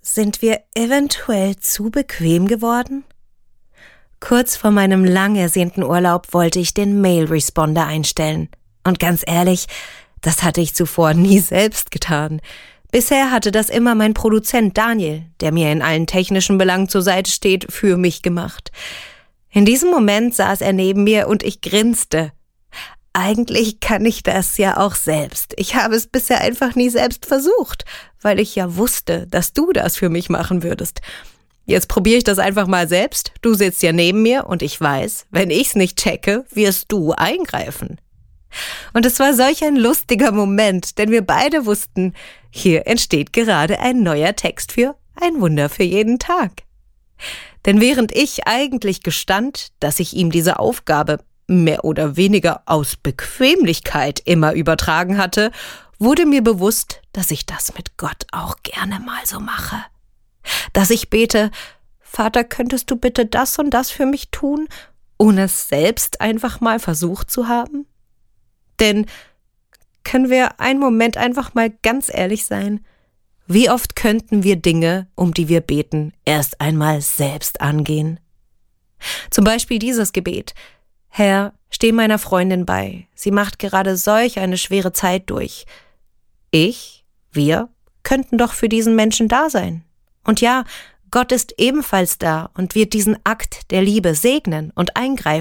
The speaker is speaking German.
Sind wir eventuell zu bequem geworden? Kurz vor meinem lang ersehnten Urlaub wollte ich den Mail-Responder einstellen. Und ganz ehrlich, das hatte ich zuvor nie selbst getan. Bisher hatte das immer mein Produzent Daniel, der mir in allen technischen Belangen zur Seite steht, für mich gemacht. In diesem Moment saß er neben mir und ich grinste. Eigentlich kann ich das ja auch selbst. Ich habe es bisher einfach nie selbst versucht, weil ich ja wusste, dass du das für mich machen würdest. Jetzt probiere ich das einfach mal selbst. Du sitzt ja neben mir und ich weiß, wenn ich's nicht checke, wirst du eingreifen. Und es war solch ein lustiger Moment, denn wir beide wussten, hier entsteht gerade ein neuer Text für ein Wunder für jeden Tag. Denn während ich eigentlich gestand, dass ich ihm diese Aufgabe mehr oder weniger aus Bequemlichkeit immer übertragen hatte, wurde mir bewusst, dass ich das mit Gott auch gerne mal so mache. Dass ich bete, Vater, könntest du bitte das und das für mich tun, ohne es selbst einfach mal versucht zu haben? Denn können wir einen Moment einfach mal ganz ehrlich sein? Wie oft könnten wir Dinge, um die wir beten, erst einmal selbst angehen? Zum Beispiel dieses Gebet: Herr, steh meiner Freundin bei. Sie macht gerade solch eine schwere Zeit durch. Wir könnten doch für diesen Menschen da sein. Und ja, Gott ist ebenfalls da und wird diesen Akt der Liebe segnen und eingreifen.